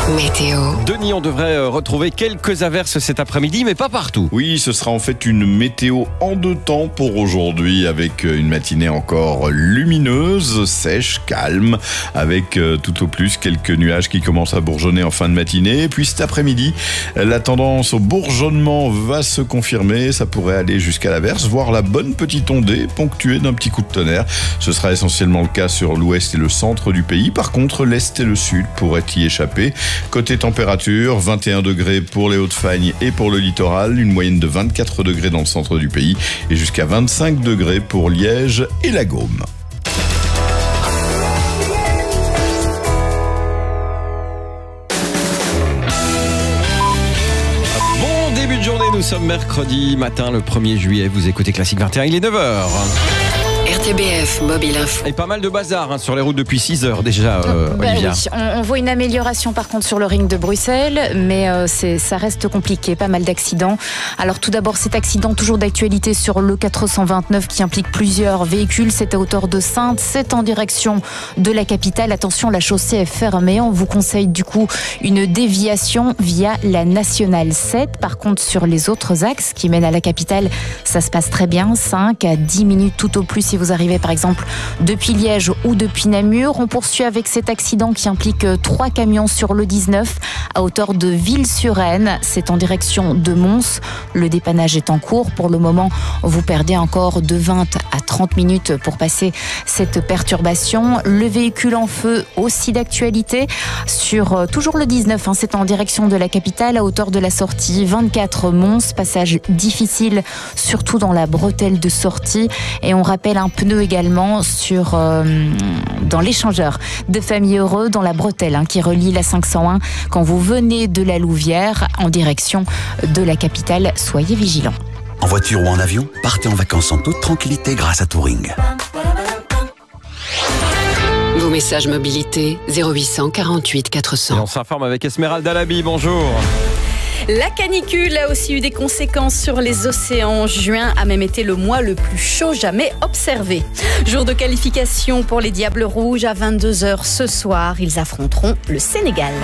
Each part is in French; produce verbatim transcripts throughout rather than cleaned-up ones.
Météo. Denis, on devrait retrouver quelques averses cet après-midi, mais pas partout. Oui, ce sera en fait une météo en deux temps pour aujourd'hui, avec une matinée encore lumineuse, sèche, calme, avec tout au plus quelques nuages qui commencent à bourgeonner en fin de matinée. Puis cet après-midi, la tendance au bourgeonnement va se confirmer. Ça pourrait aller jusqu'à l'averse, voire la bonne petite ondée ponctuée d'un petit coup de tonnerre. Ce sera essentiellement le cas sur l'ouest et le centre du pays. Par contre, l'est et le sud pourraient y échapper. Côté température, vingt et un degrés pour les Hauts-de-Fagne et pour le littoral, une moyenne de vingt-quatre degrés dans le centre du pays et jusqu'à vingt-cinq degrés pour Liège et la Gaume. Bon début de journée, nous sommes mercredi matin, le premier juillet. Vous écoutez Classique vingt et un, il est neuf heures. R T B F Mobile Info. Et pas mal de bazar hein, sur les routes depuis six heures déjà, euh, bah Olivia. Oui. On, on voit une amélioration par contre sur le ring de Bruxelles, mais euh, c'est, ça reste compliqué, pas mal d'accidents. Alors tout d'abord cet accident toujours d'actualité sur le quatre cent vingt-neuf qui implique plusieurs véhicules, c'est à hauteur de Saintes, c'est en direction de la capitale. Attention, la chaussée est fermée, on vous conseille du coup une déviation via la nationale sept. Par contre sur les autres axes qui mènent à la capitale, ça se passe très bien, cinq à dix minutes tout au plus si vous arrivez par exemple depuis Liège ou depuis Namur. On poursuit avec cet accident qui implique trois camions sur le dix-neuf à hauteur de Ville-sur-Aisne. C'est en direction de Mons. Le dépannage est en cours. Pour le moment, vous perdez encore de vingt à trente minutes pour passer cette perturbation. Le véhicule en feu aussi d'actualité sur euh, toujours le dix-neuf. Hein, c'est en direction de la capitale à hauteur de la sortie vingt-quatre Mons. Passage difficile, surtout dans la bretelle de sortie. Et on rappelle un pneu également sur, euh, dans l'échangeur de Famille Heureux, dans la bretelle hein, qui relie la cinq cent un. Quand vous venez de la Louvière en direction de la capitale, soyez vigilants. En voiture ou en avion, partez en vacances en toute tranquillité grâce à Touring. Vos messages mobilité zéro huit cent quarante-huit quatre Et cents. on s'informe avec Esmeralda Labi, bonjour. La canicule a aussi eu des conséquences sur les océans. Juin a même été le mois le plus chaud jamais observé. Jour de qualification pour les Diables Rouges à vingt-deux heures ce soir. Ils affronteront le Sénégal.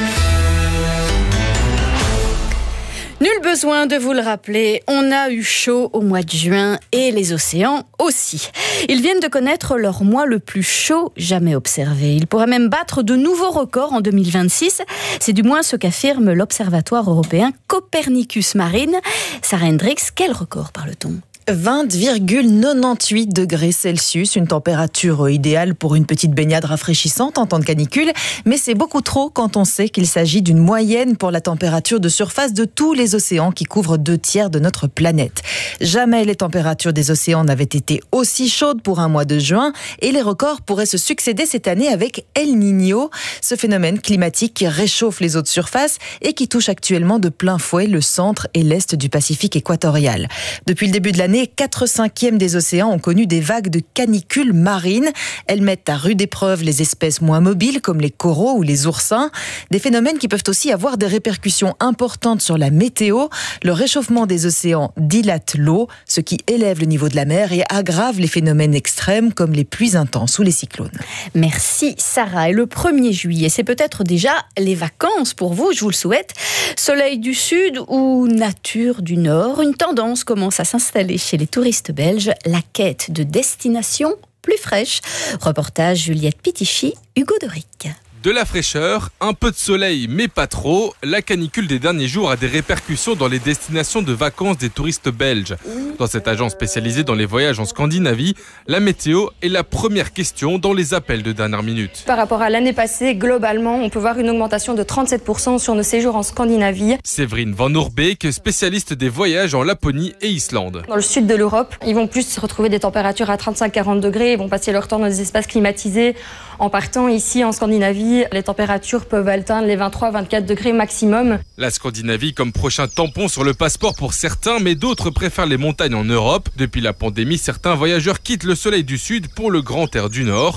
Nul besoin de vous le rappeler, on a eu chaud au mois de juin et les océans aussi. Ils viennent de connaître leur mois le plus chaud jamais observé. Ils pourraient même battre de nouveaux records en deux mille vingt-six. C'est du moins ce qu'affirme l'Observatoire européen Copernicus Marine. Sarah Hendricks, quel record parle-t-on ? vingt virgule quatre-vingt-dix-huit degrés Celsius, une température idéale pour une petite baignade rafraîchissante en temps de canicule, mais c'est beaucoup trop quand on sait qu'il s'agit d'une moyenne pour la température de surface de tous les océans qui couvrent deux tiers de notre planète. Jamais les températures des océans n'avaient été aussi chaudes pour un mois de juin et les records pourraient se succéder cette année avec El Niño, ce phénomène climatique qui réchauffe les eaux de surface et qui touche actuellement de plein fouet le centre et l'est du Pacifique équatorial. Depuis le début de l'année, quatre cinquièmes des océans ont connu des vagues de canicule marine. Elles mettent à rude épreuve les espèces moins mobiles comme les coraux ou les oursins. Des phénomènes qui peuvent aussi avoir des répercussions importantes sur la météo. Le réchauffement des océans dilate l'eau, ce qui élève le niveau de la mer et aggrave les phénomènes extrêmes comme les pluies intenses ou les cyclones. Merci Sarah. Et le premier juillet, c'est peut-être déjà les vacances pour vous, je vous le souhaite. Soleil du sud ou nature du nord, une tendance commence à s'installer chez les touristes belges, la quête de destinations plus fraîches. Reportage Juliette Pitichy, Hugo Doric. De la fraîcheur, un peu de soleil mais pas trop, la canicule des derniers jours a des répercussions dans les destinations de vacances des touristes belges. Dans cette agence spécialisée dans les voyages en Scandinavie, la météo est la première question dans les appels de dernière minute. Par rapport à l'année passée, globalement, on peut voir une augmentation de trente-sept pour cent sur nos séjours en Scandinavie. Séverine Van Oorbeek, spécialiste des voyages en Laponie et Islande. Dans le sud de l'Europe, ils vont plus retrouver des températures à trente-cinq à quarante degrés, ils vont passer leur temps dans des espaces climatisés. En partant ici en Scandinavie, les températures peuvent atteindre les vingt-trois à vingt-quatre degrés maximum. La Scandinavie comme prochain tampon sur le passeport pour certains, mais d'autres préfèrent les montagnes en Europe. Depuis la pandémie, certains voyageurs quittent le soleil du sud pour le grand air du nord.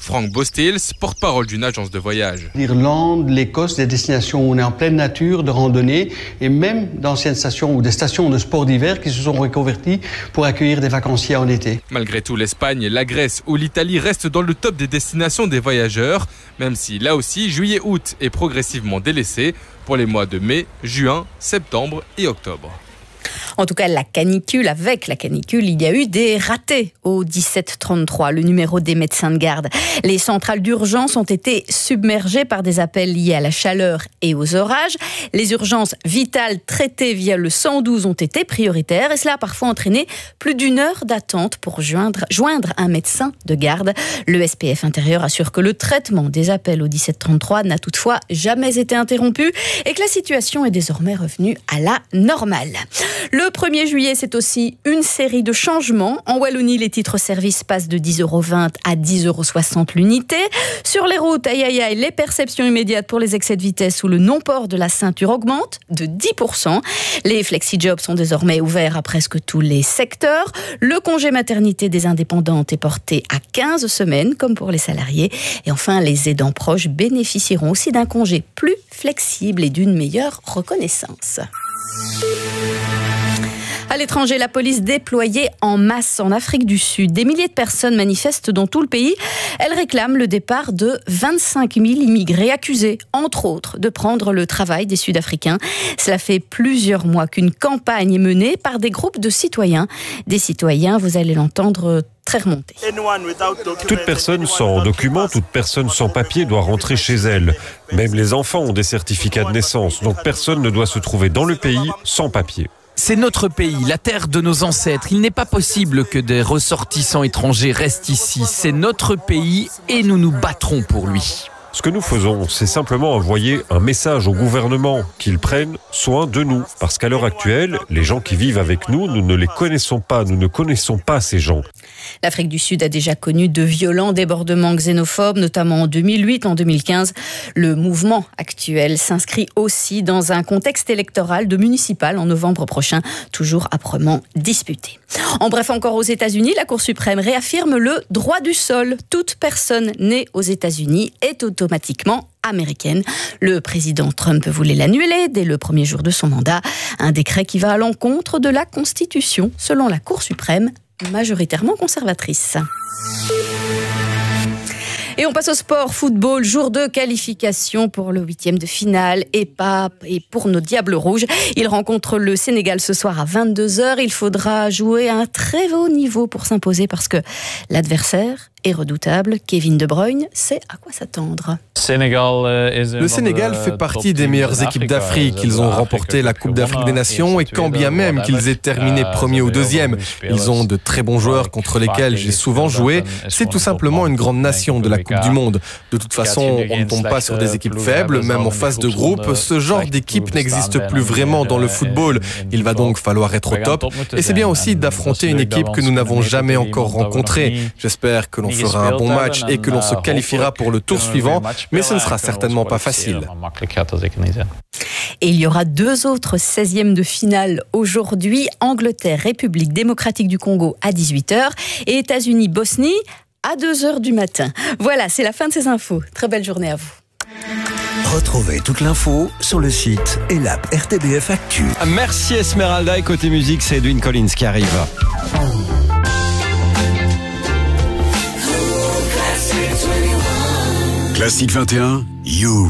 Frank Bostils, porte-parole d'une agence de voyage. L'Irlande, l'Écosse, des destinations où on est en pleine nature, de randonnée, et même d'anciennes stations ou des stations de sport d'hiver qui se sont reconverties pour accueillir des vacanciers en été. Malgré tout, l'Espagne, la Grèce ou l'Italie restent dans le top des destinations des voyageurs, même si là aussi, juillet-août est progressivement délaissé pour les mois de mai, juin, septembre et octobre. En tout cas, la canicule, avec la canicule, il y a eu des ratés au dix-sept trente-trois, le numéro des médecins de garde. Les centrales d'urgence ont été submergées par des appels liés à la chaleur et aux orages. Les urgences vitales traitées via le cent douze ont été prioritaires et cela a parfois entraîné plus d'une heure d'attente pour joindre, joindre un médecin de garde. Le S P F Intérieur assure que le traitement des appels au dix-sept trente-trois n'a toutefois jamais été interrompu et que la situation est désormais revenue à la normale. Le premier juillet, c'est aussi une série de changements. En Wallonie, les titres-service passent de dix euros vingt à dix euros soixante l'unité. Sur les routes, aïe aïe aïe, les perceptions immédiates pour les excès de vitesse ou le non-port de la ceinture augmentent de dix pour cent. Les flexi-jobs sont désormais ouverts à presque tous les secteurs. Le congé maternité des indépendantes est porté à quinze semaines, comme pour les salariés. Et enfin, les aidants proches bénéficieront aussi d'un congé plus flexible et d'une meilleure reconnaissance. À l'étranger, la police déployée en masse en Afrique du Sud. Des milliers de personnes manifestent dans tout le pays. Elles réclament le départ de vingt-cinq mille immigrés accusés, entre autres, de prendre le travail des Sud-Africains. Cela fait plusieurs mois qu'une campagne est menée par des groupes de citoyens. Des citoyens, vous allez l'entendre, très remontés. Toute personne sans document, toute personne sans papier doit rentrer chez elle. Même les enfants ont des certificats de naissance, donc personne ne doit se trouver dans le pays sans papier. C'est notre pays, la terre de nos ancêtres. Il n'est pas possible que des ressortissants étrangers restent ici. C'est notre pays et nous nous battrons pour lui. Ce que nous faisons, c'est simplement envoyer un message au gouvernement qu'ils prennent soin de nous. Parce qu'à l'heure actuelle, les gens qui vivent avec nous, nous ne les connaissons pas. Nous ne connaissons pas ces gens. L'Afrique du Sud a déjà connu de violents débordements xénophobes, notamment en deux mille huit, en deux mille quinze. Le mouvement actuel s'inscrit aussi dans un contexte électoral de municipal en novembre prochain, toujours âprement disputé. En bref, encore aux États-Unis, la Cour suprême réaffirme le droit du sol. Toute personne née aux États-Unis est automatiquement américaine. Le président Trump voulait l'annuler dès le premier jour de son mandat. Un décret qui va à l'encontre de la Constitution, selon la Cour suprême, majoritairement conservatrice. Et on passe au sport, football, jour de qualification pour le huitième de finale et pas et pour nos Diables Rouges. Ils rencontrent le Sénégal ce soir à vingt-deux heures. Il faudra jouer à un très haut niveau pour s'imposer parce que l'adversaire est redoutable. Kevin De Bruyne sait à quoi s'attendre. Le Sénégal fait partie des meilleures équipes d'Afrique. Ils ont remporté la Coupe d'Afrique des Nations et quand bien même qu'ils aient terminé premier ou deuxième, ils ont de très bons joueurs contre lesquels j'ai souvent joué. C'est tout simplement une grande nation de la Coupe du Monde. De toute façon, on ne tombe pas sur des équipes faibles, même en phase de groupe. Ce genre d'équipe n'existe plus vraiment dans le football. Il va donc falloir être au top. Et c'est bien aussi d'affronter une équipe que nous n'avons jamais encore rencontrée. J'espère que l'on fera un bon match et que l'on se qualifiera pour le tour suivant. Mais ce ne sera certainement pas facile. Et il y aura deux autres seizièmes de finale aujourd'hui. Angleterre, République démocratique du Congo à dix-huit heures et États-Unis-Bosnie à deux heures du matin. Voilà, c'est la fin de ces infos. Très belle journée à vous. Retrouvez toute l'info sur le site et l'app R T B F Actu. Merci Esmeralda et côté musique, c'est Edwin Collins qui arrive. Classique vingt et un, You.